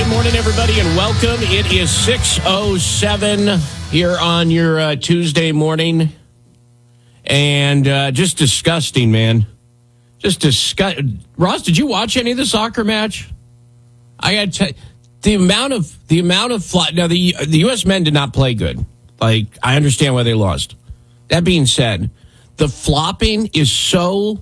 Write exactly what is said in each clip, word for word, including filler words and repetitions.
Good morning, everybody, and welcome. It is six oh seven here on your uh, Tuesday morning. And uh, just disgusting, man. Just disgust. Ross, did you watch any of the soccer match? I got to the amount of the amount of fly. Now the the U S men did not play good. Like, I understand why they lost. That being said, the flopping is so.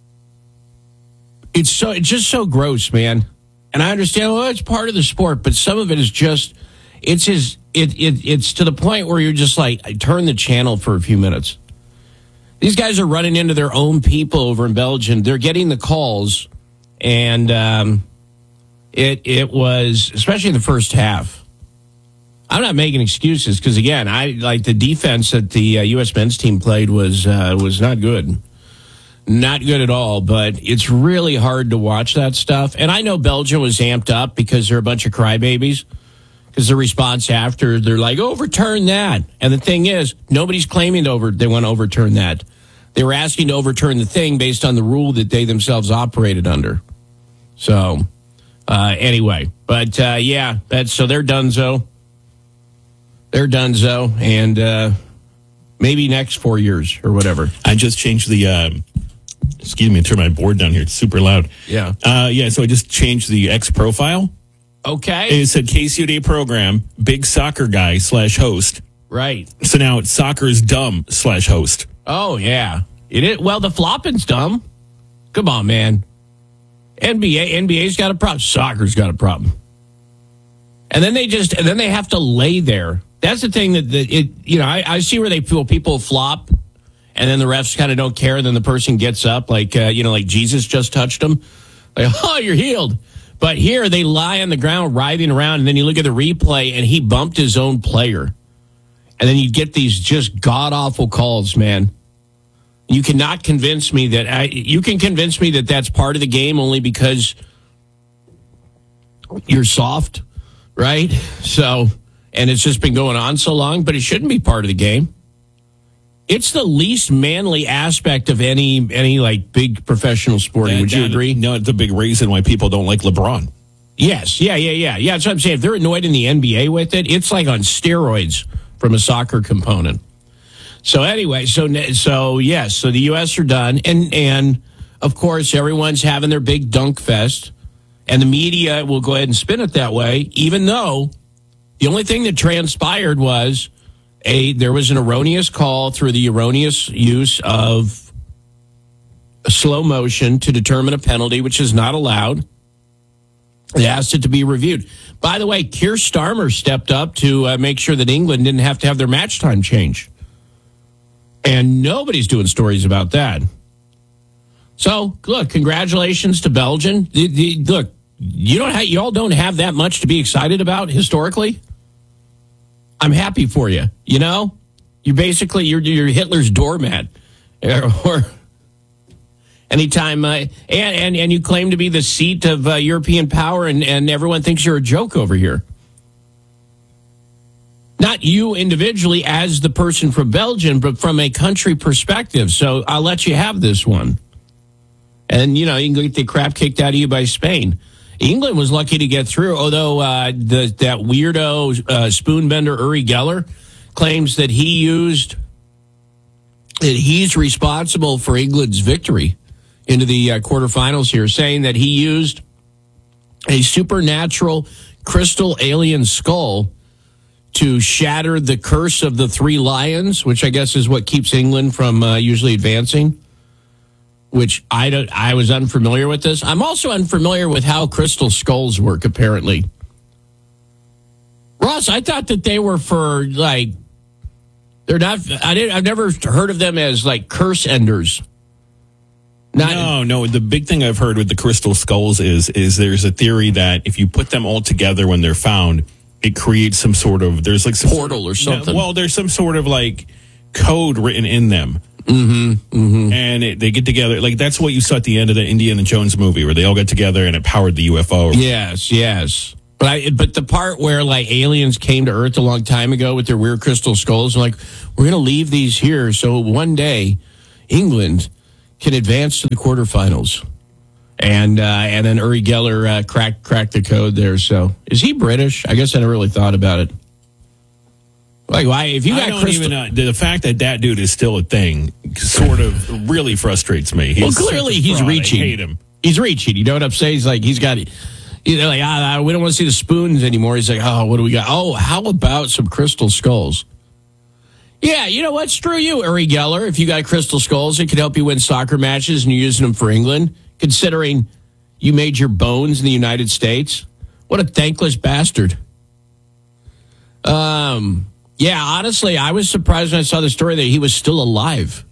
It's so it's just so gross, man. And I understand, well, it's part of the sport, but some of it is just, it's his, it, it it's to the point where you're just like, I turn the channel for a few minutes. These guys are running into their own people over in Belgium. They're getting the calls, and um, it it was, especially in the first half. I'm not making excuses because, again, I like the defense that the uh, U S men's team played was uh, was not good. Not good at all, but it's really hard to watch that stuff. And I know Belgium was amped up because they're a bunch of crybabies. Because the response after, they're like, overturn that. And the thing is, nobody's claiming to over, they want to overturn that. They were asking to overturn the thing based on the rule that they themselves operated under. So, uh, anyway. But, uh, yeah, that's so they're donezo. They're donezo. And uh, maybe next four years or whatever. I just changed the... Um Excuse me, turn my board down here. It's super loud. Yeah. Uh, yeah, so I just changed the X profile. Okay. It said K C U Day program, big soccer guy slash host. Right. So now it's soccer's dumb slash host. Oh, yeah. It is. Well, the flopping's dumb. Come on, man. N B A, N B A's got a problem. Soccer's got a problem. And then they just, and then they have to lay there. That's the thing that, that it, you know, I, I see where they feel people flop. And then the refs kind of don't care. And then the person gets up like, uh, you know, like Jesus just touched him. Like, oh, you're healed. But here they lie on the ground writhing around. And then you look at the replay and he bumped his own player. And then you get these just god-awful calls, man. You cannot convince me that I, you can convince me that that's part of the game only because you're soft, right? So, and it's just been going on so long, but it shouldn't be part of the game. It's the least manly aspect of any any like big professional sporting. That, Would you that, agree? No, it's a big reason why people don't like LeBron. Yes, yeah, yeah, yeah, yeah. That's what I'm saying. If they're annoyed in the N B A with it, it's like on steroids from a soccer component. So anyway, so so yes, so the U S are done, and and of course everyone's having their big dunk fest, and the media will go ahead and spin it that way, even though the only thing that transpired was. A, there was an erroneous call through the erroneous use of slow motion to determine a penalty, which is not allowed. They asked it to be reviewed. By the way, Keir Starmer stepped up to uh, make sure that England didn't have to have their match time change. And nobody's doing stories about that. So, look, congratulations to Belgium. The, the, look, you don't have, you all don't have that much to be excited about historically. I'm happy for you. You know, you basically you're you're Hitler's doormat, or anytime. Uh, and and and you claim to be the seat of uh, European power, and and everyone thinks you're a joke over here. Not you individually as the person from Belgium, but from a country perspective. So I'll let you have this one. And you know you can get the crap kicked out of you by Spain. England was lucky to get through, although uh, the, that weirdo uh, spoonbender Uri Geller claims that he used, that he's responsible for England's victory into the uh, quarterfinals here, saying that he used a supernatural crystal alien skull to shatter the curse of the three lions, which I guess is what keeps England from uh, usually advancing. Which I don't, I was unfamiliar with this. I'm also unfamiliar with how crystal skulls work, apparently. Ross, I thought that they were for, like, they're not, I didn't, I've never heard of them as, like, curse enders. Not, no, no. The big thing I've heard with the crystal skulls is, is there's a theory that if you put them all together when they're found, it creates some sort of, there's like some portal or something. Well, there's some sort of, like, code written in them. Mm-hmm, mm-hmm. And it, they get together. Like, that's what you saw at the end of the Indiana Jones movie, where they all got together and it powered the U F O. Yes, yes. But I, but the part where, like, aliens came to Earth a long time ago with their weird crystal skulls, and like, we're going to leave these here so one day England can advance to the quarterfinals. And uh, and then Uri Geller uh, cracked cracked the code there. So is he British? I guess I never really thought about it. Like, why? If you got I don't Crystal, even, uh, the fact that that dude is still a thing sort of really frustrates me. He's well, clearly such a he's fraud. reaching. I hate him. He's reaching. You know what I'm saying? He's like, he's got, you know, like, ah, we don't want to see the spoons anymore. He's like, oh, what do we got? Oh, how about some crystal skulls? Yeah, you know what? Screw you, Uri Geller. If you got crystal skulls, it could help you win soccer matches and you're using them for England, considering you made your bones in the United States. What a thankless bastard. Um, yeah, honestly, I was surprised when I saw the story that he was still alive.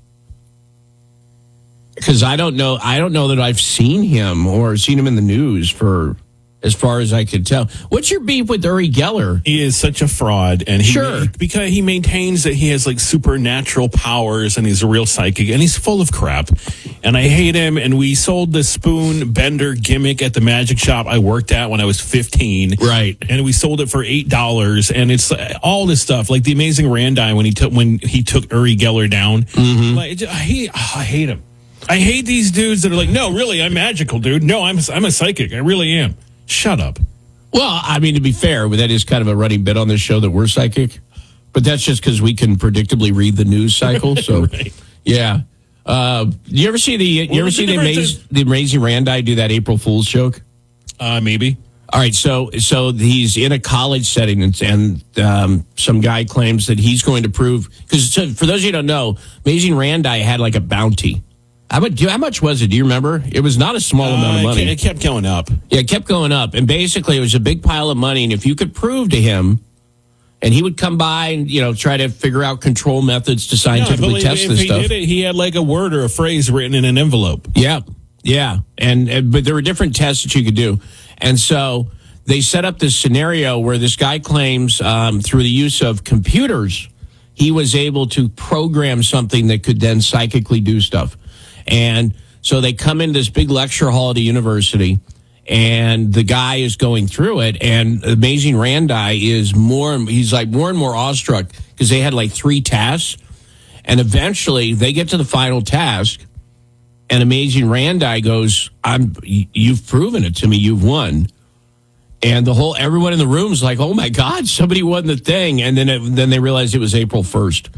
Because I don't know, I don't know that I've seen him or seen him in the news for as far as I could tell. What's your beef with Uri Geller? He is such a fraud, and he, Sure. because he maintains that he has like supernatural powers and he's a real psychic, and he's full of crap. And I hate him. And we sold the spoon bender gimmick at the magic shop I worked at when I was fifteen, Right? And we sold it for eight dollars. And it's uh, all this stuff, like the Amazing Randi when he took when he took Uri Geller down. Mm-hmm. Like, it just, I hate, oh, I hate him. I hate these dudes that are like, no, really, I'm magical, dude. No, I'm I'm a psychic. I really am. Shut up. Well, I mean, to be fair, that is kind of a running bit on this show that we're psychic, but that's just because we can predictably read the news cycle. So, right. yeah. Uh, you ever see the you Well, ever see the, the Amaz- the Amazing Randi do that April Fool's joke? Uh, maybe. All right, so so he's in a college setting, and, and um, some guy claims that he's going to prove, because so for those of you who don't know, Amazing Randi had like a bounty. How much, how much was it? Do you remember? It was not a small amount of Uh, money. it kept going up. Yeah, it kept going up. And basically, it was a big pile of money. And if you could prove to him, and he would come by and, you know, try to figure out control methods to scientifically no, test if this he stuff. Did it, he had like a word or a phrase written in an envelope. Yeah, yeah. And, and but there were different tests that you could do. And so they set up this scenario where this guy claims um, through the use of computers, he was able to program something that could then psychically do stuff. And so they come into this big lecture hall at a university, and the guy is going through it, and Amazing Randi is more, he's like more and more awestruck because they had like three tasks, and eventually they get to the final task, and Amazing Randi goes, "I'm, you've proven it to me, you've won." And the whole, everyone in the room is like, "Oh my God, somebody won the thing." And then it, then they realized it was April first.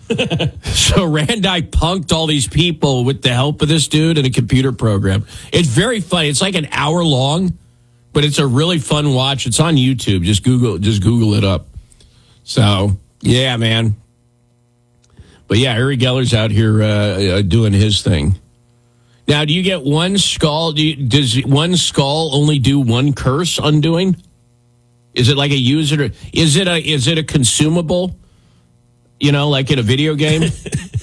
So Randi punked all these people with the help of this dude and a computer program. It's very funny. It's like an hour long, but it's a really fun watch. It's on YouTube. Just Google, just Google it up. So yeah, man. But yeah, Uri Geller's out here uh, uh, doing his thing. Now, do you get one skull? Do you, does one skull only do one curse undoing? Is it like a user? Is it a is it a consumable? You know, like in a video game?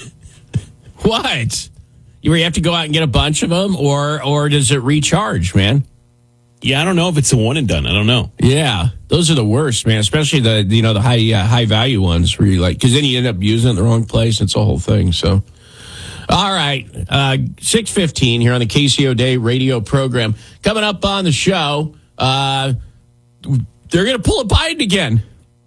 What? You have to go out and get a bunch of them, or or does it recharge, man? Yeah, I don't know if it's a one and done. I don't know. Yeah, those are the worst, man. Especially the you know the high uh, high value ones, where you like, because then you end up using it in the wrong place. It's a whole thing. So, all right, uh, six fifteen here on the K C O Day radio program. Coming up on the show, uh, they're going to pull a Biden again.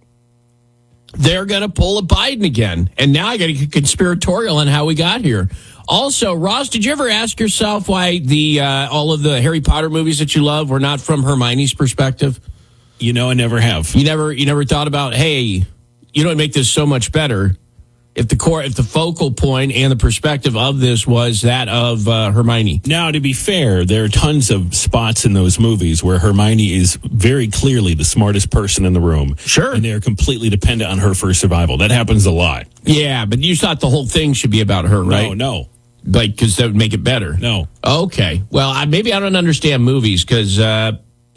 They're going to pull a Biden again. And now I got to get conspiratorial on how we got here. Also, Ross, did you ever ask yourself why the uh, all of the Harry Potter movies that you love were not from Hermione's perspective? You know, I never have. You never you never thought about, hey, you know what make this so much better? If the core, if the focal point and the perspective of this was that of uh, Hermione. Now, to be fair, there are tons of spots in those movies where Hermione is very clearly the smartest person in the room. Sure. And they're completely dependent on her for survival. That happens a lot. Yeah, but you thought the whole thing should be about her, right? No, no. Like, because that would make it better. No. Okay. Well, I, maybe I don't understand movies because uh,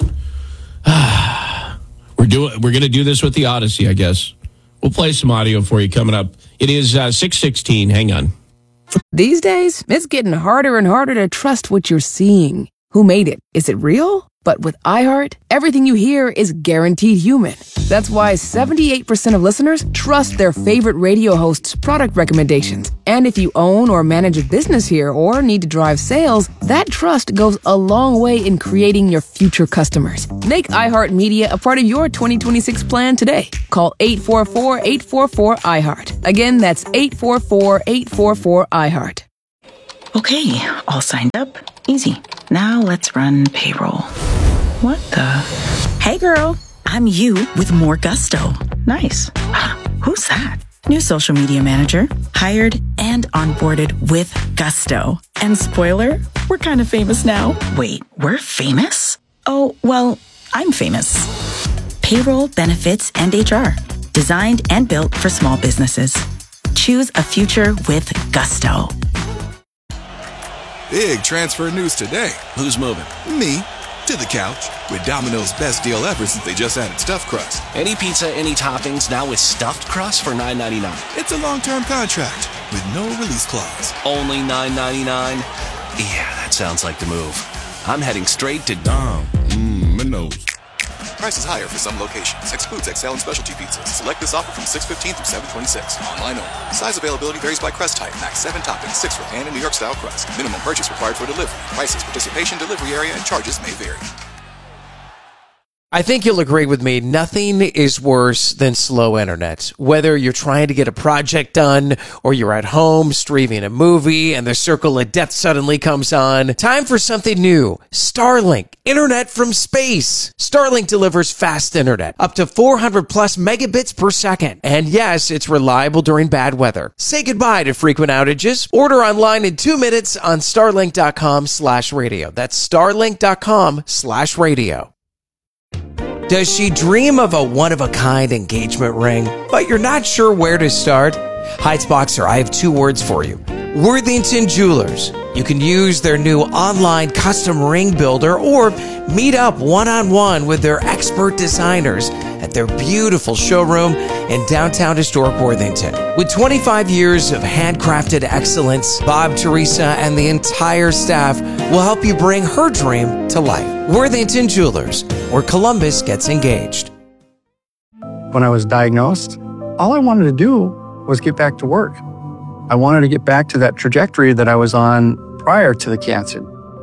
we're doing we're going to do this with the Odyssey, I guess. We'll play some audio for you coming up. It is uh, six sixteen. Hang on. These days, it's getting harder and harder to trust what you're seeing. Who made it? Is it real? But with iHeart, everything you hear is guaranteed human. That's why seventy-eight percent of listeners trust their favorite radio hosts' product recommendations. And if you own or manage a business here or need to drive sales, that trust goes a long way in creating your future customers. Make iHeartMedia a part of your twenty twenty-six plan today. Call eight four four, eight four four, iHeart. Again, that's eight four four, eight four four, iHeart. Okay, all signed up. Easy. Now let's run payroll. What the? Hey girl, I'm you with more gusto. Nice. Who's that? New social media manager. Hired and onboarded with gusto. And spoiler, we're kind of famous now. Wait, we're famous? Oh, well, I'm famous. Payroll, benefits, and H R. Designed and built for small businesses. Choose a future with gusto. Big transfer news today. Who's moving? Me. To the couch. With Domino's best deal ever since they just added stuffed crust. Any pizza, any toppings, now with stuffed crust for nine ninety-nine. It's a long-term contract with no release clause. Only nine ninety-nine? Yeah, that sounds like the move. I'm heading straight to Dom. Mmm, Minos. Prices higher for some locations. Excludes X L and specialty pizzas. Select this offer from six fifteen through seven twenty-six. Online only. Size availability varies by crust type. Max seven toppings, six for pan and New York style crust. Minimum purchase required for delivery. Prices, participation, delivery area, and charges may vary. I think you'll agree with me, nothing is worse than slow internet. Whether you're trying to get a project done or you're at home streaming a movie and the circle of death suddenly comes on, time for something new. Starlink, internet from space. Starlink delivers fast internet, up to four hundred plus megabits per second. And yes, it's reliable during bad weather. Say goodbye to frequent outages. Order online in two minutes on starlink.com slash radio. That's starlink.com slash radio. Does she dream of a one-of-a-kind engagement ring, but you're not sure where to start? Heights Boxer, I have two words for you. Worthington Jewelers. You can use their new online custom ring builder or meet up one-on-one with their expert designers at their beautiful showroom in downtown historic Worthington. With twenty-five years of handcrafted excellence, Bob, Teresa, and the entire staff will help you bring her dream to life. Worthington Jewelers, where Columbus gets engaged. When I was diagnosed, all I wanted to do was get back to work. I wanted to get back to that trajectory that I was on prior to the cancer.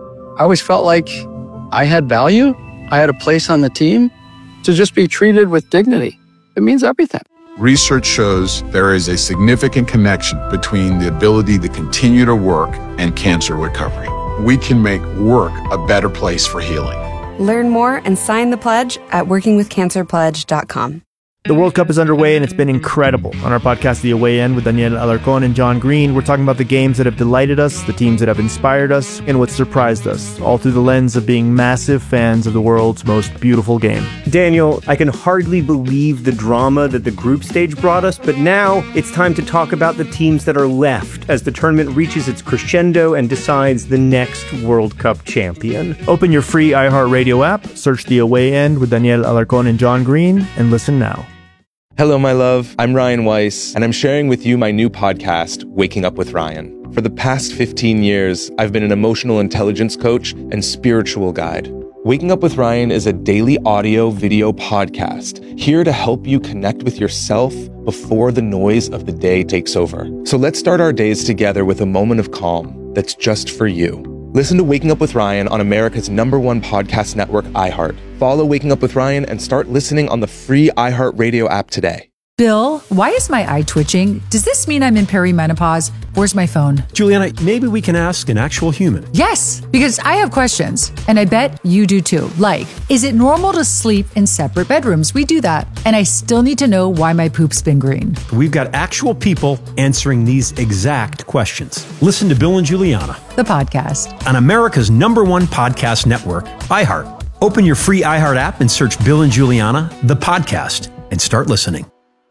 I always felt like I had value. I had a place on the team. To just be treated with dignity, it means everything. Research shows there is a significant connection between the ability to continue to work and cancer recovery. We can make work a better place for healing. Learn more and sign the pledge at working with cancer pledge dot com. The World Cup is underway and it's been incredible. On our podcast, The Away End, with Daniel Alarcón and John Green, we're talking about the games that have delighted us, the teams that have inspired us, and what surprised us, all through the lens of being massive fans of the world's most beautiful game. Daniel, I can hardly believe the drama that the group stage brought us, but now it's time to talk about the teams that are left as the tournament reaches its crescendo and decides the next World Cup champion. Open your free iHeartRadio app, search The Away End with Daniel Alarcón and John Green, and listen now. Hello, my love. I'm Ryan Weiss, and I'm sharing with you my new podcast, Waking Up with Ryan. For the past fifteen years, I've been an emotional intelligence coach and spiritual guide. Waking Up with Ryan is a daily audio video podcast here to help you connect with yourself before the noise of the day takes over. So let's start our days together with a moment of calm that's just for you. Listen to Waking Up with Ryan on America's number one podcast network, iHeart. Follow Waking Up with Ryan and start listening on the free iHeartRadio app today. Bill, why is my eye twitching? Does this mean I'm in perimenopause? Where's my phone? Juliana, maybe we can ask an actual human. Yes, because I have questions, and I bet you do too. Like, is it normal to sleep in separate bedrooms? We do that. And I still need to know why my poop's been green. We've got actual people answering these exact questions. Listen to Bill and Juliana, the podcast, on America's number one podcast network, iHeart. Open your free iHeart app and search Bill and Juliana, the podcast, and start listening.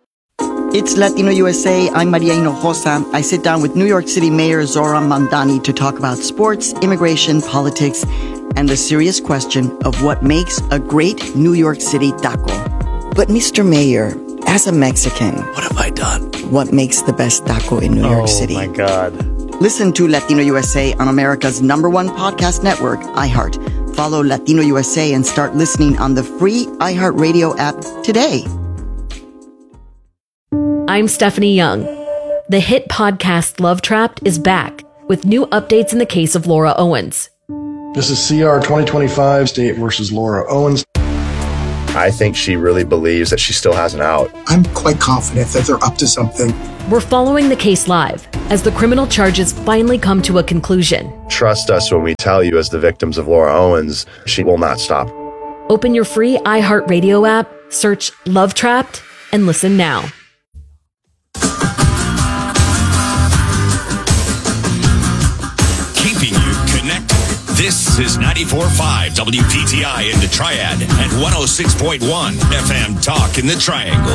It's Latino U S A. I'm Maria Hinojosa. I sit down with New York City Mayor Zohran Mamdani to talk about sports, immigration, politics, and the serious question of what makes a great New York City taco. But Mister Mayor, as a Mexican, what have I done? What makes the best taco in New York City? Oh, my God. Listen to Latino U S A on America's number one podcast network, iHeart. Follow Latino U S A and start listening on the free iHeartRadio app today. I'm Stephanie Young. The hit podcast Love Trapped is back with new updates in the case of Laura Owens. This is C R twenty twenty-five, State versus Laura Owens. I think she really believes that she still has an out. I'm quite confident that they're up to something. We're following the case live. as the criminal charges finally come to a conclusion. Trust us when we tell you, as the victims of Laura Owens, she will not stop. Open your free iHeartRadio app, search Love Trapped, and listen now. Keeping you connected. This is ninety-four point five W P T I in the Triad and one oh six point one F M Talk in the Triangle.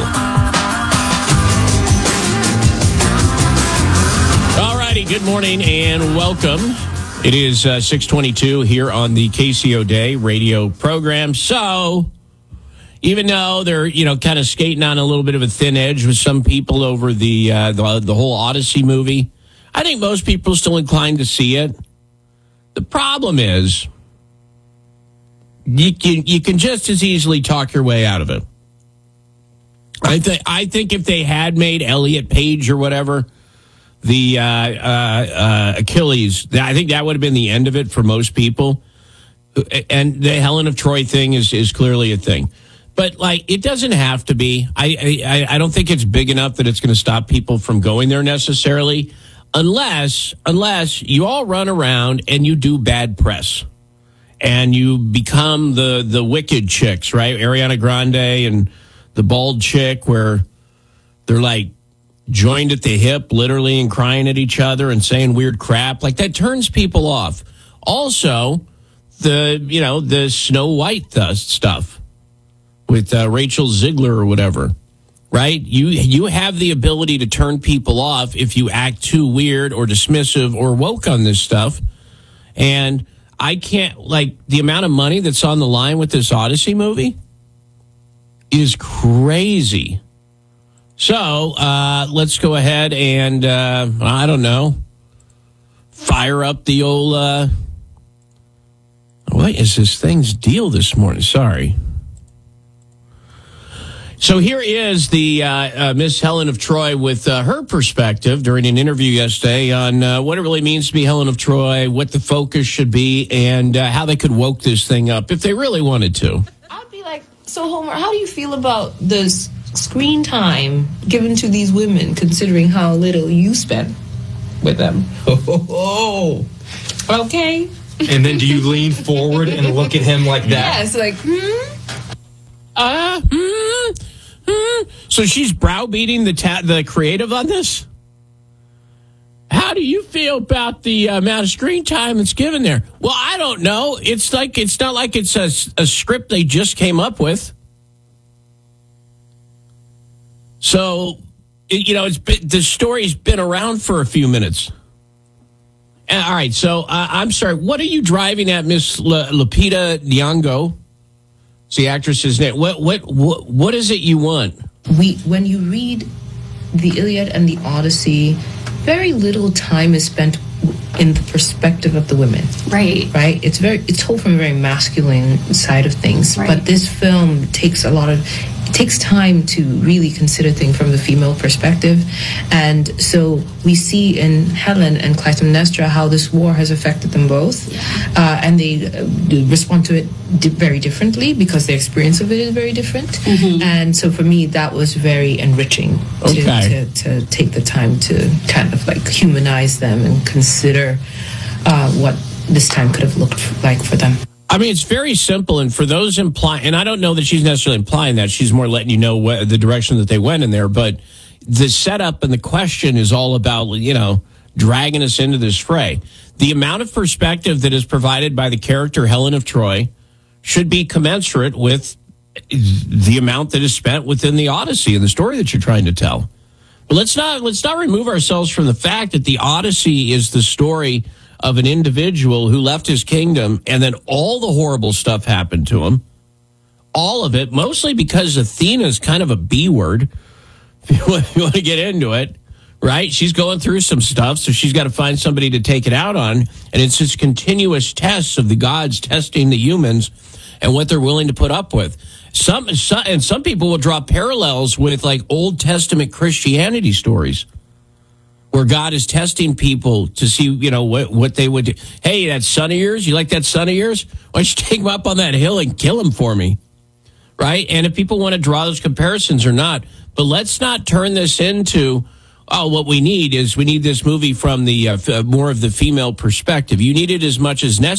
All righty, good morning and welcome. It is uh, six twenty-two here on the K C O Day radio program. So, even though they're, you know, kind of skating on a little bit of a thin edge with some people over the, uh, the the whole Odyssey movie, I think most people are still inclined to see it. The problem is, you can, you can just as easily talk your way out of it. I, th- I think if they had made Elliot Page or whatever the uh, uh, uh, Achilles, I think that would have been the end of it for most people. And the Helen of Troy thing is, is clearly a thing. But, like, it doesn't have to be. I, I, I don't think it's big enough that it's going to stop people from going there necessarily. Unless, unless you all run around and you do bad press and you become the, the wicked chicks, right? Ariana Grande and the bald chick where they're like joined at the hip, literally, and crying at each other and saying weird crap. Like, that turns people off. Also, the, you know, the Snow White th- stuff with uh, Rachel Ziegler or whatever. Right? You you have the ability to turn people off if you act too weird or dismissive or woke on this stuff. And I can't, like, the amount of money that's on the line with this Odyssey movie is crazy. So uh, let's go ahead and, uh, I don't know, fire up the old, uh, what is this thing's deal this morning? Sorry. So here is the uh, uh, Miss Helen of Troy with uh, her perspective during an interview yesterday on uh, what it really means to be Helen of Troy, what the focus should be, and uh, how they could woke this thing up if they really wanted to. I'd be like, so Homer, how do you feel about the s- screen time given to these women, considering how little you spend with them? Oh, okay. And then do you lean forward and look at him like that? Yes, like, hmm? Uh, hmm, hmm. So she's browbeating the ta- the creative on this? How do you feel about the amount of screen time that's given there? Well, I don't know. It's like it's not like it's a, a script they just came up with. So, it, you know, it's been, the story's been around for a few minutes. Uh, all right, so uh, I'm sorry. What are you driving at, Miss L- Lupita Nyong'o? It's the actress's name. What, what, what, what is it you want? We, when you read the Iliad and the Odyssey, very little time is spent in the perspective of the women. Right. Right? It's very, it's told from a very masculine side of things. Right. But this film takes a lot of, it takes time to really consider things from the female perspective. And so we see in Helen and Clytemnestra how this war has affected them both. Uh, and they uh, respond to it di- very differently because their experience of it is very different. Mm-hmm. And so for me, that was very enriching to, Okay. to, to take the time to kind of like humanize them and consider uh, what this time could have looked like for them. I mean, it's very simple, and for those implying, and I don't know that she's necessarily implying that, she's more letting you know what, the direction that they went in there, but the setup and the question is all about, you know, dragging us into this fray. The amount of perspective that is provided by the character Helen of Troy should be commensurate with the amount that is spent within the Odyssey and the story that you're trying to tell. But let's not, let's not remove ourselves from the fact that the Odyssey is the story of an individual who left his kingdom and then all the horrible stuff happened to him. All of it, mostly because Athena is kind of a B word. If you want, if you want to get into it, right? She's going through some stuff, so she's got to find somebody to take it out on. And it's this continuous tests of the gods testing the humans and what they're willing to put up with. Some, some and some people will draw parallels with like Old Testament Christianity stories, where God is testing people to see, you know, what, what they would do. Hey, that son of yours, you like that son of yours? Why don't you take him up on that hill and kill him for me? Right? And if people want to draw those comparisons or not, but let's not turn this into, oh, what we need is we need this movie from the uh, f- more of the female perspective. You need it as much as necessary.